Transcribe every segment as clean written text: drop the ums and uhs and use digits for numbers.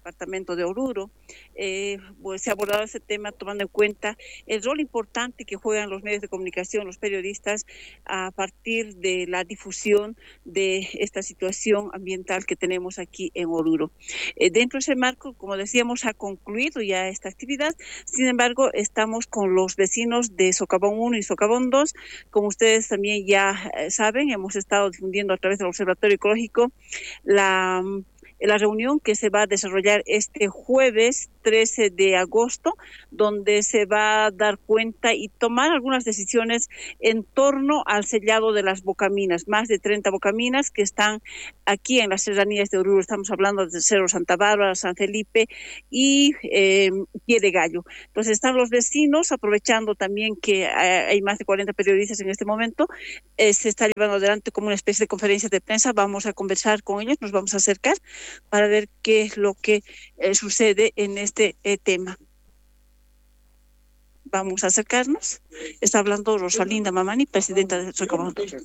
departamento de Oruro. Pues se ha abordado ese tema tomando en cuenta el rol importante que juegan los medios de comunicación, los periodistas, a partir de la difusión de esta situación ambiental que tenemos aquí en Oruro. Dentro de ese marco, como decíamos, ha concluido ya esta actividad. Sin embargo, estamos con los vecinos de Socavón 1 y Socavón 2. Como ustedes también ya saben, hemos estado difundiendo a través del Observatorio Ecológico la reunión que se va a desarrollar este jueves 13 de agosto, donde se va a dar cuenta y tomar algunas decisiones en torno al sellado de las bocaminas, más de 30 bocaminas que están aquí en las serranías de Oruro. Estamos hablando de Cerro Santa Bárbara, San Felipe y Pie de Gallo. Entonces están los vecinos aprovechando también que hay más de 40 periodistas en este momento. Se está llevando adelante como una especie de conferencia de prensa. Vamos a conversar con ellos, nos vamos a acercar para ver qué es lo que sucede en este tema. Vamos a acercarnos. Está hablando Rosalinda Mamani, presidenta de Socavón. Es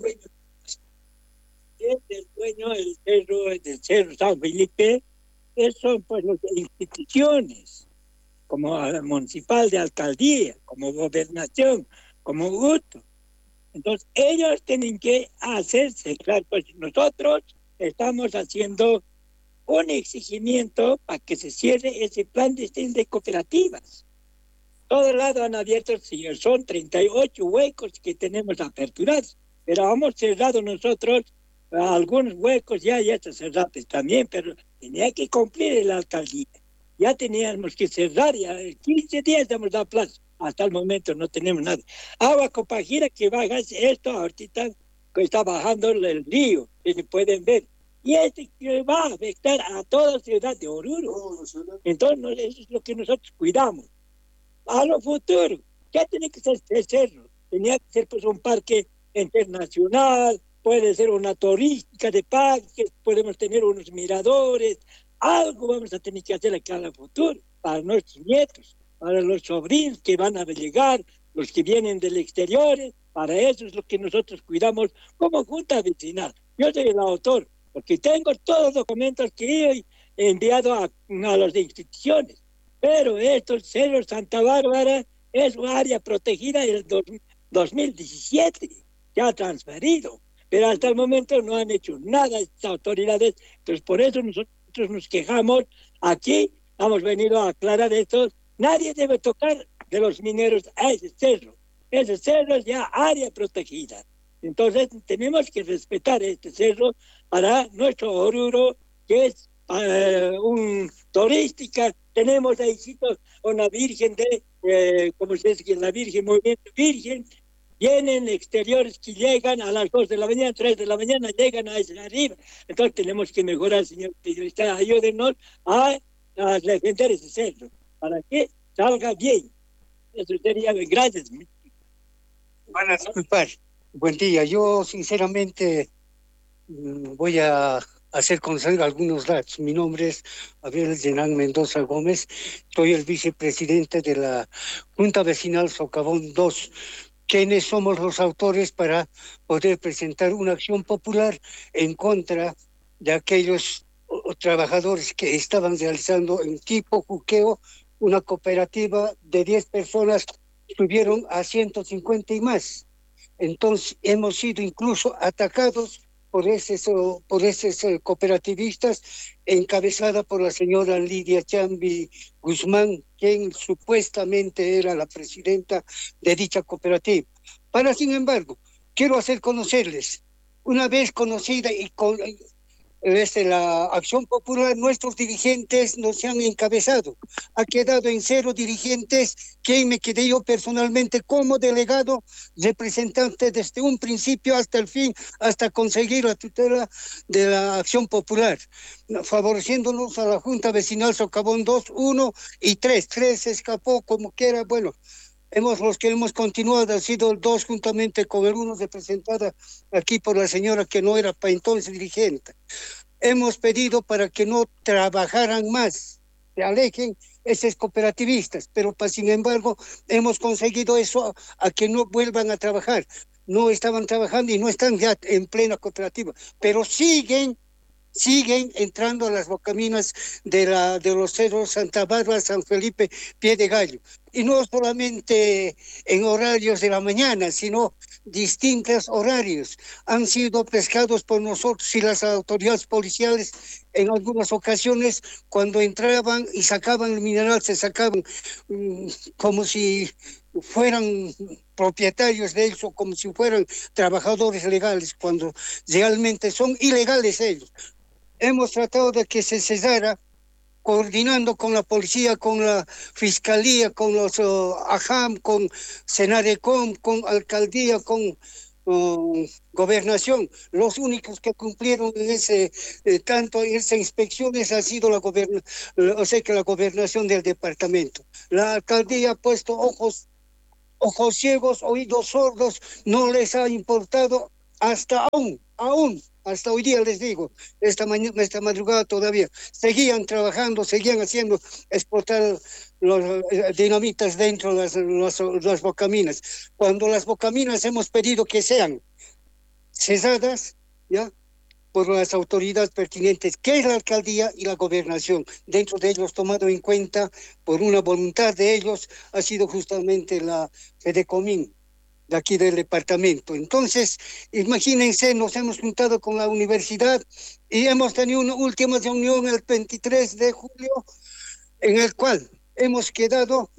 el dueño del Cerro San Felipe, son pues las instituciones, como municipal de alcaldía, como gobernación, como gusto. Entonces ellos tienen que hacerse, claro, pues nosotros estamos haciendo un exigimiento para que se cierre ese plan de cooperativas. Todo lado han abierto, son 38 huecos que tenemos aperturados, pero hemos cerrado nosotros algunos huecos, ya están cerrados también, pero tenía que cumplir la alcaldía. Ya teníamos que cerrar, ya 15 días hemos dado plazo. Hasta el momento no tenemos nada. Agua Copajira que baja esto ahorita que está bajando el río, que pueden ver. Y que va a afectar a toda la ciudad de Oruro. Entonces, eso es lo que nosotros cuidamos. A lo futuro, ¿qué tiene que ser el cerro? Tenía que ser pues un parque internacional, puede ser una turística de parques, podemos tener unos miradores, algo vamos a tener que hacer aquí a futuro, para nuestros nietos, para los sobrinos que van a llegar, los que vienen del exterior, para eso es lo que nosotros cuidamos como junta vecinal. Yo soy el autor, porque tengo todos los documentos que he enviado a las instituciones, pero esto, Cerro Santa Bárbara, es un área protegida del 2017, ya transferido, pero hasta el momento no han hecho nada estas autoridades. Entonces por eso nosotros nos quejamos aquí, hemos venido a aclarar esto. Nadie debe tocar de los mineros a ese cerro es ya área protegida. Entonces tenemos que respetar este cerro para nuestro Oruro, que es un turística. Tenemos ahí una virgen como se dice, la virgen, movimiento virgen. Vienen exteriores que llegan a las 2 de la mañana, 3 de la mañana, llegan a ese arriba. Entonces tenemos que mejorar, señor periodista, ayúdenos a defender ese cerro, para que salga bien. Eso sería gracias. Van a disculpar. Buen día. Yo sinceramente voy a hacer conocer algunos datos. Mi nombre es Abel Zenán Mendoza Gómez. Soy el vicepresidente de la Junta Vecinal Socavón 2. ¿Quiénes somos los autores para poder presentar una acción popular en contra de aquellos trabajadores que estaban realizando en tipo juqueo? Una cooperativa de 10 personas subieron a 150 y más. Entonces hemos sido incluso atacados por esos cooperativistas, encabezada por la señora Lidia Chambi Guzmán, quien supuestamente era la presidenta de dicha cooperativa. Sin embargo, quiero hacer conocerles, una vez conocida y desde la acción popular, nuestros dirigentes no se han encabezado. Ha quedado en 0 dirigentes, quien me quedé yo personalmente como delegado, representante desde un principio hasta el fin, hasta conseguir la tutela de la acción popular, favoreciéndonos a la Junta Vecinal Socavón 2, 1 y 3. 3 se escapó como quiera, bueno. Los que hemos continuado ha sido el 2 juntamente con el 1 representada aquí por la señora que no era para entonces dirigente. Hemos pedido para que no trabajaran más, se alejen esos cooperativistas, pero sin embargo hemos conseguido eso, a que no vuelvan a trabajar. No estaban trabajando y no están ya en plena cooperativa, pero siguen siguen entrando a las bocaminas de los cerros Santa Bárbara, San Felipe, Pie de Gallo. Y no solamente en horarios de la mañana, sino distintos horarios. Han sido pescados por nosotros y las autoridades policiales en algunas ocasiones cuando entraban y sacaban el mineral, se sacaban como si fueran propietarios de ellos o como si fueran trabajadores legales, cuando realmente son ilegales ellos. Hemos tratado de que se cesara, coordinando con la policía, con la fiscalía, con los AJAM, con Senarecom, con alcaldía, con gobernación. Los únicos que cumplieron en ese tanto en esas inspecciones ha sido la gobernación del departamento. La alcaldía ha puesto ojos ciegos, oídos sordos, no les ha importado hasta hasta hoy día les digo, esta madrugada todavía, seguían trabajando, seguían haciendo, explotar los dinamitas dentro de las bocaminas. Cuando las bocaminas hemos pedido que sean cesadas, ¿ya?, por las autoridades pertinentes, que es la alcaldía y la gobernación. Dentro de ellos, tomado en cuenta por una voluntad de ellos, ha sido justamente la Fedecomín de aquí del departamento. Entonces, imagínense, nos hemos juntado con la universidad y hemos tenido una última reunión el 23 de julio, en el cual hemos quedado,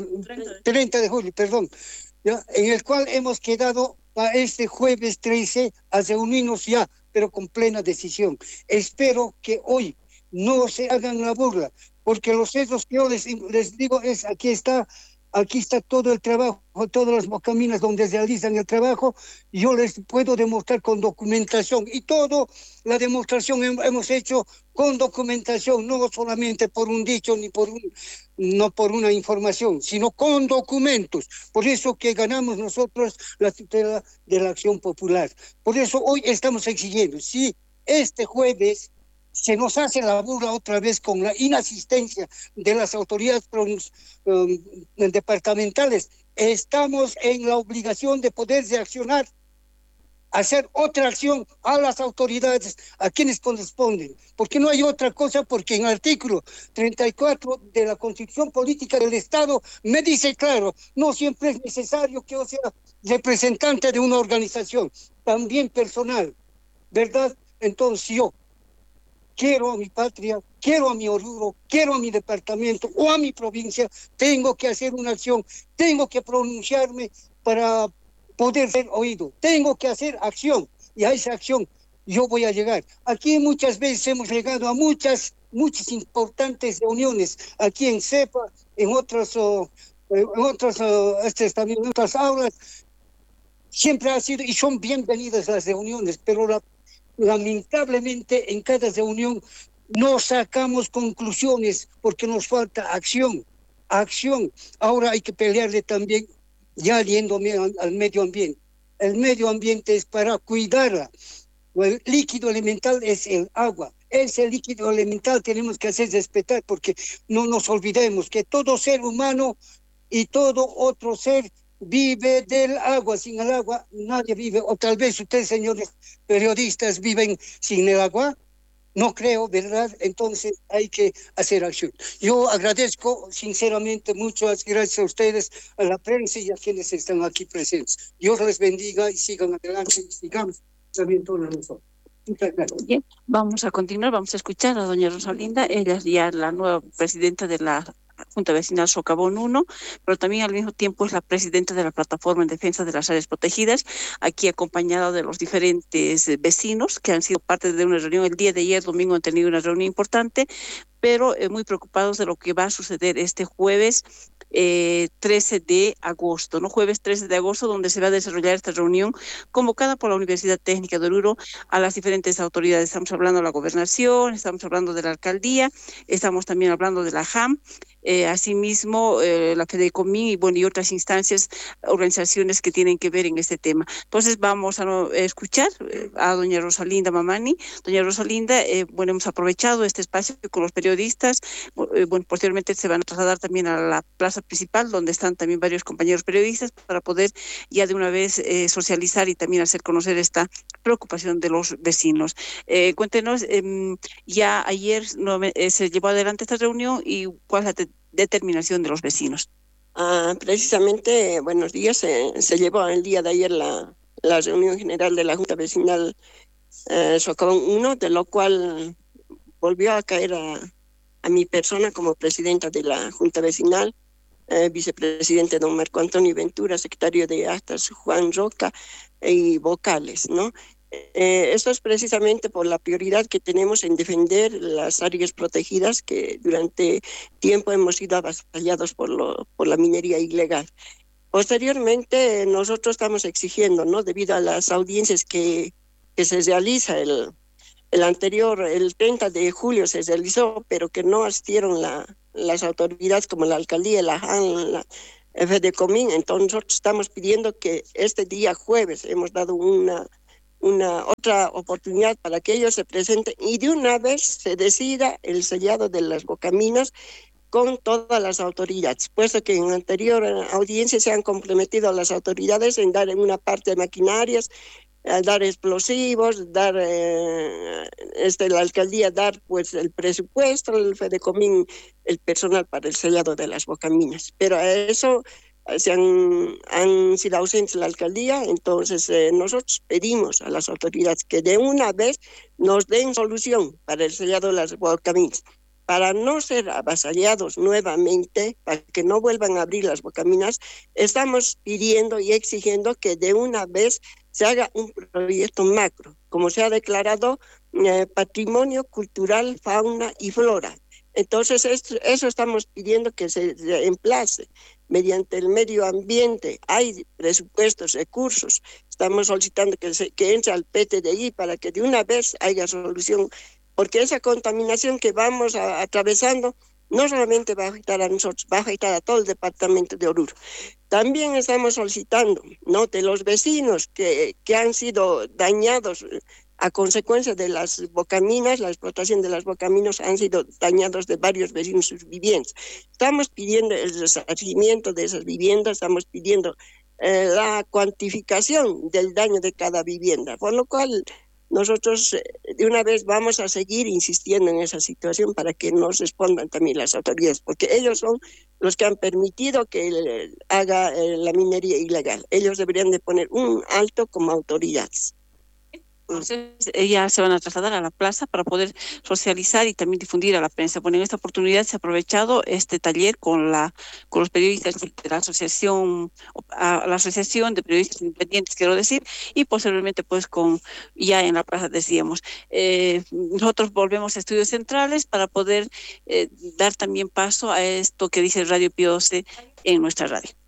30 de julio, perdón, ¿ya?, en el cual hemos quedado para este jueves 13 a reunirnos ya, pero con plena decisión. Espero que hoy no se hagan la burla, porque los hechos que yo les digo es, aquí está todo el trabajo, todas las bocaminas donde realizan el trabajo, yo les puedo demostrar con documentación, y toda la demostración hemos hecho con documentación, no solamente por un dicho ni no por una información, sino con documentos. Por eso que ganamos nosotros la tutela de la acción popular. Por eso hoy estamos exigiendo, si este jueves se nos hace la burla otra vez con la inasistencia de las autoridades departamentales, estamos en la obligación de poder reaccionar, hacer otra acción a las autoridades, a quienes corresponden, porque no hay otra cosa, porque en el artículo 34 de la Constitución Política del Estado me dice claro, no siempre es necesario que yo sea representante de una organización, también personal, ¿verdad? Entonces yo quiero a mi patria, quiero a mi Oruro, quiero a mi departamento o a mi provincia, tengo que hacer una acción, tengo que pronunciarme para poder ser oído, tengo que hacer acción, y a esa acción yo voy a llegar. Aquí muchas veces hemos llegado a muchas importantes reuniones, aquí en CEPA, en otras también en otras aulas, siempre ha sido, y son bienvenidas las reuniones, pero lamentablemente en cada reunión no sacamos conclusiones porque nos falta acción. Ahora hay que pelearle también, ya yéndome al medio ambiente. El medio ambiente es para cuidarla. El líquido elemental es el agua. Ese líquido elemental tenemos que hacer respetar, porque no nos olvidemos que todo ser humano y todo otro ser vive del agua. Sin el agua nadie vive. O tal vez ustedes, señores periodistas, viven sin el agua. No creo, ¿verdad? Entonces hay que hacer acción. Yo agradezco sinceramente, muchas gracias a ustedes, a la prensa y a quienes están aquí presentes. Dios les bendiga y sigan adelante y sigamos también todos nosotros. Muchas gracias. Bien, vamos a continuar, vamos a escuchar a doña Rosalinda. Ella es ya la nueva presidenta de la Junta Vecinal Socavón 1, pero también al mismo tiempo es la presidenta de la Plataforma en Defensa de las Áreas Protegidas, aquí acompañada de los diferentes vecinos que han sido parte de una reunión. El día de ayer, domingo, han tenido una reunión importante, pero muy preocupados de lo que va a suceder este jueves 13 de agosto, ¿no? Jueves 13 de agosto, donde se va a desarrollar esta reunión convocada por la Universidad Técnica de Oruro a las diferentes autoridades. Estamos hablando de la gobernación, estamos hablando de la alcaldía, estamos también hablando de la JAM, asimismo la Fedecomín y bueno, y otras instancias, organizaciones que tienen que ver en este tema. Entonces vamos a escuchar a doña Rosalinda Mamani. Doña Rosalinda, bueno, hemos aprovechado este espacio con los periodistas. Bueno, posteriormente se van a trasladar también a la plaza principal, donde están también varios compañeros periodistas, para poder ya de una vez socializar y también hacer conocer esta preocupación de los vecinos. Cuéntenos, ya ayer se llevó adelante esta reunión y cuál es la determinación de los vecinos. Precisamente, buenos días, se llevó el día de ayer la reunión general de la Junta Vecinal Socavón 1, de lo cual volvió a caer a mi persona como presidenta de la Junta Vecinal, vicepresidente don Marco Antonio Ventura, secretario de Actas Juan Roca y vocales, ¿no? Esto es precisamente por la prioridad que tenemos en defender las áreas protegidas que durante tiempo hemos sido avasallados por la minería ilegal. Posteriormente, nosotros estamos exigiendo, ¿no? Debido a las audiencias que se realiza el 30 de julio se realizó, pero que no asistieron las autoridades como la alcaldía, la JAN, la Fedecomín. Entonces nosotros estamos pidiendo que este día jueves hemos dado una otra oportunidad para que ellos se presenten y de una vez se decida el sellado de las bocaminas con todas las autoridades, puesto que en anterior audiencia se han comprometido a las autoridades en dar en una parte de maquinarias, dar explosivos, dar la alcaldía dar pues el presupuesto, el Fedecomín el personal para el sellado de las bocaminas, pero a eso han sido ausentes la alcaldía. Entonces nosotros pedimos a las autoridades que de una vez nos den solución para el sellado de las bocaminas, para no ser avasallados nuevamente, para que no vuelvan a abrir las bocaminas. Estamos pidiendo y exigiendo que de una vez se haga un proyecto macro, como se ha declarado patrimonio cultural, fauna y flora. Entonces eso estamos pidiendo que se emplace mediante el medio ambiente. Hay presupuestos, recursos. Estamos solicitando que entre al PTDI para que de una vez haya solución, porque esa contaminación que vamos atravesando no solamente va a afectar a nosotros, va a afectar a todo el departamento de Oruro. También estamos solicitando, ¿no?, de los vecinos que han sido dañados a consecuencia de las bocaminas, la explotación de las bocaminas, han sido dañados de varios vecinos sus viviendas. Estamos pidiendo el resarcimiento de esas viviendas, estamos pidiendo la cuantificación del daño de cada vivienda, por lo cual nosotros de una vez vamos a seguir insistiendo en esa situación para que nos respondan también las autoridades, porque ellos son los que han permitido que haga la minería ilegal. Ellos deberían de poner un alto como autoridades. Entonces, ellas se van a trasladar a la plaza para poder socializar y también difundir a la prensa. Bueno, en esta oportunidad se ha aprovechado este taller con los periodistas de la Asociación de Periodistas Independientes, quiero decir, y posteriormente, pues, ya en la plaza decíamos. Nosotros volvemos a Estudios Centrales para poder dar también paso a esto que dice Radio Pío XII en nuestra radio.